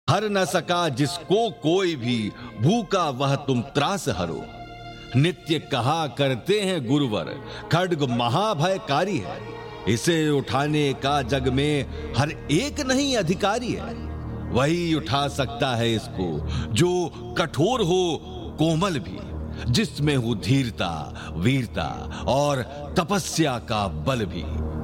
हर न सका जिसको कोई भी, भूखा वह तुम त्रास हरो। नित्य कहा करते हैं गुरुवर, खड्ग महाभयकारी है। इसे उठाने का जग में हर एक नहीं अधिकारी है। वही उठा सकता है इसको जो कठोर हो कोमल भी, जिसमें हो धीरता, वीरता और तपस्या का बल भी।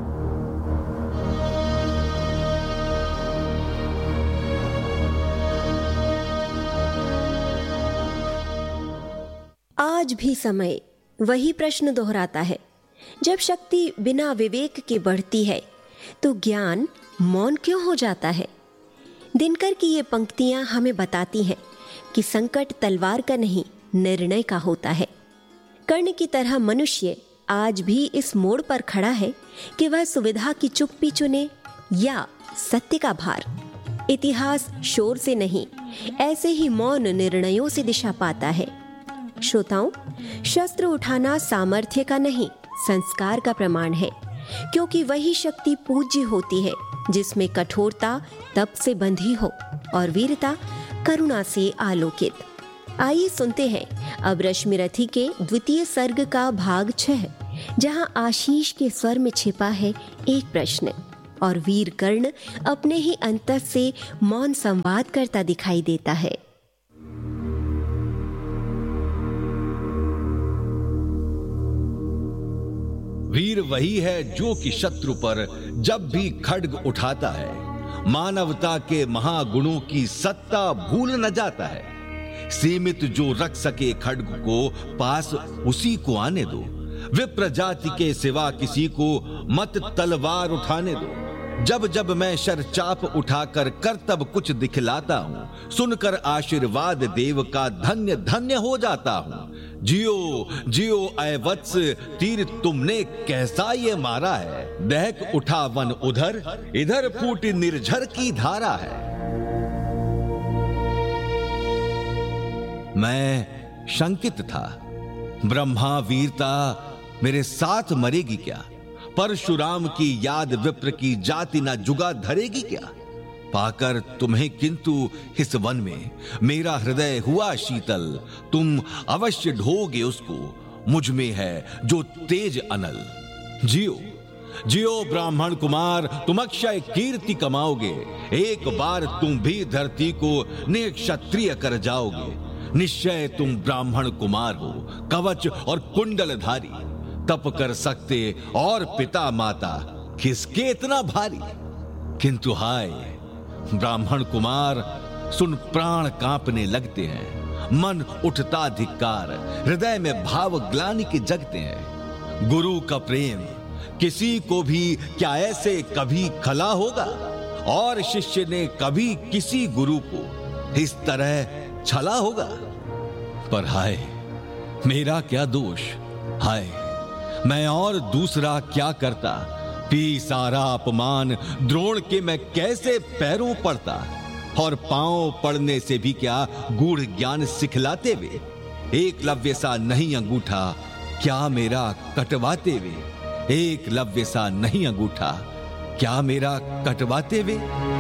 आज भी समय वही प्रश्न दोहराता है। जब शक्ति बिना विवेक के बढ़ती है तो ज्ञान मौन क्यों हो जाता है? दिनकर की ये पंक्तियां हमें बताती हैं कि संकट तलवार का नहीं, निर्णय का होता है। कर्ण की तरह मनुष्य आज भी इस मोड़ पर खड़ा है कि वह सुविधा की चुप्पी चुने या सत्य का भार। इतिहास शोर से नहीं, ऐसे ही मौन निर्णयों से दिशा पाता है। श्रोताओं, शस्त्र उठाना सामर्थ्य का नहीं, संस्कार का प्रमाण है, क्योंकि वही शक्ति पूज्य होती है जिसमें कठोरता तप से बंधी हो और वीरता करुणा से आलोकित। आइए सुनते हैं अब रश्मिरथी के द्वितीय सर्ग का भाग 6, जहां आशीष के स्वर में छिपा है एक प्रश्न और वीर कर्ण अपने ही अंतर से मौन संवाद करता दिखाई देता है। वीर वही है जो कि शत्रु पर जब भी खड्ग उठाता है, मानवता के महागुणों की सत्ता भूल न जाता है। सीमित जो रख सके खड्ग को पास, उसी को आने दो। विप्र जाति के सिवा किसी को मत तलवार उठाने दो। जब जब मैं शरचाप उठाकर करतब कुछ दिखलाता हूं, सुनकर आशीर्वाद देव का धन्य धन्य हो जाता हूं। जियो जियो ऐ वत्स, तीर तुमने कैसा ये मारा है। दहक उठा वन उधर, इधर फूटी निर्झर की धारा है। मैं शंकित था, ब्रह्मा वीरता मेरे साथ मरेगी क्या? परशुराम की याद विप्र की जाति न जुगा धरेगी क्या? पाकर तुम्हें किंतु इस वन में मेरा हृदय हुआ शीतल। तुम अवश्य ढोगे उसको, मुझ में है जो तेज अनल। जियो जियो ब्राह्मण कुमार, तुम अक्षय कीर्ति कमाओगे। एक बार तुम भी धरती को निक्षत्रिय कर जाओगे। निश्चय तुम ब्राह्मण कुमार हो, कवच और कुंडलधारी। तप कर सकते और पिता माता, किसके इतना भारी? किंतु हाय ब्राह्मण कुमार, सुन प्राण कांपने लगते हैं। मन उठता धिक्कार, हृदय में भाव ग्लानि के जगते हैं। गुरु का प्रेम किसी को भी क्या ऐसे कभी खला होगा? और शिष्य ने कभी किसी गुरु को इस तरह छला होगा? पर हाय मेरा क्या दोष, हाय मैं और दूसरा क्या करता। पी सारा अपमान द्रोण के मैं कैसे पैरों पड़ता। और पांव पड़ने से भी क्या गूढ़ ज्ञान सिखलाते वे। एकलव्य सा नहीं अंगूठा क्या मेरा कटवाते वे। एकलव्य सा नहीं अंगूठा क्या मेरा कटवाते वे।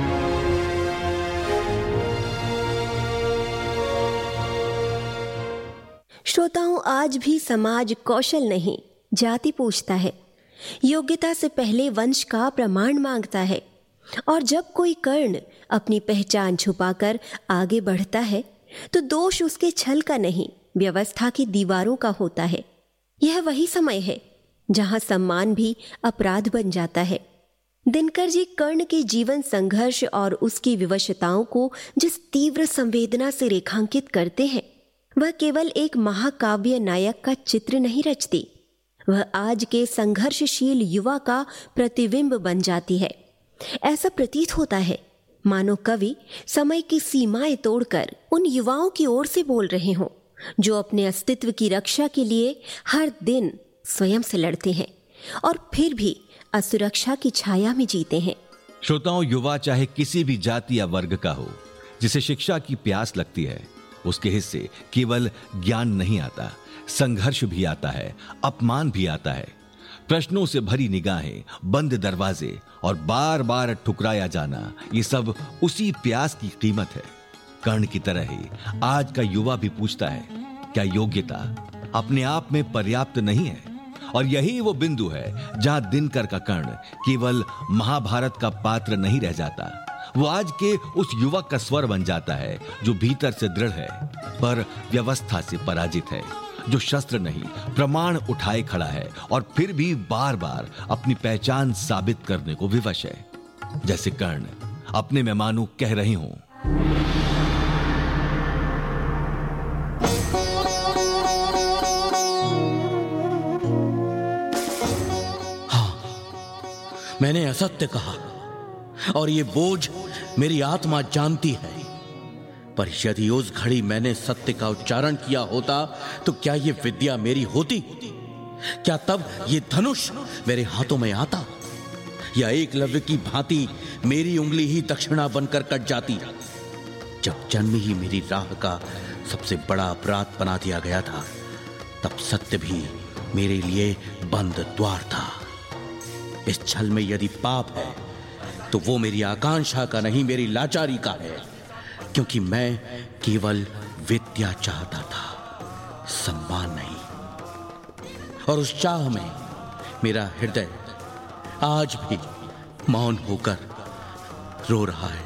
श्रोताओं, आज भी समाज कौशल नहीं, जाति पूछता है। योग्यता से पहले वंश का प्रमाण मांगता है। और जब कोई कर्ण अपनी पहचान छुपाकर आगे बढ़ता है तो दोष उसके छल का नहीं, व्यवस्था की दीवारों का होता है। यह वही समय है जहां सम्मान भी अपराध बन जाता है। दिनकर जी कर्ण के जीवन संघर्ष और उसकी विवशताओं को जिस तीव्र संवेदना से रेखांकित करते हैं, वह केवल एक महाकाव्य नायक का चित्र नहीं रचती, वह आज के संघर्षशील युवा का प्रतिबिंब बन जाती है। ऐसा प्रतीत होता है मानो कवि समय की सीमाएं तोड़कर उन युवाओं की ओर से बोल रहे हों जो अपने अस्तित्व की रक्षा के लिए हर दिन स्वयं से लड़ते हैं और फिर भी असुरक्षा की छाया में जीते हैं। श्रोताओं, युवा चाहे किसी भी जाति या वर्ग का हो, जिसे शिक्षा की प्यास लगती है, उसके हिस्से केवल ज्ञान नहीं आता, संघर्ष भी आता है, अपमान भी आता है। प्रश्नों से भरी निगाहें, बंद दरवाजे और बार बार ठुकराया जाना, ये सब उसी प्यास की कीमत है। कर्ण की तरह ही आज का युवा भी पूछता है, क्या योग्यता अपने आप में पर्याप्त नहीं है? और यही वो बिंदु है जहां दिनकर का कर्ण केवल महाभारत का पात्र नहीं रह जाता, वो आज के उस युवक का स्वर बन जाता है जो भीतर से दृढ़ है पर व्यवस्था से पराजित है, जो शस्त्र नहीं प्रमाण उठाए खड़ा है और फिर भी बार बार अपनी पहचान साबित करने को विवश है। जैसे कर्ण अपने में मानो कह रहे हों, मैंने असत्य कहा और ये बोझ मेरी आत्मा जानती है, पर यदि उस घड़ी मैंने सत्य का उच्चारण किया होता तो क्या ये विद्या मेरी होती? क्या तब ये धनुष मेरे हाथों में आता? या एकलव्य की भांति मेरी उंगली ही दक्षिणा बनकर कट जाती? जब जन्म ही मेरी राह का सबसे बड़ा अपराध बना दिया गया था, तब सत्य भी मेरे लिए बंद द्वार था। इस छल में यदि पाप है तो वो मेरी आकांक्षा का नहीं, मेरी लाचारी का है, क्योंकि मैं केवल विद्या चाहता था, सम्मान नहीं। और उस चाह में मेरा हृदय आज भी मौन होकर रो रहा है।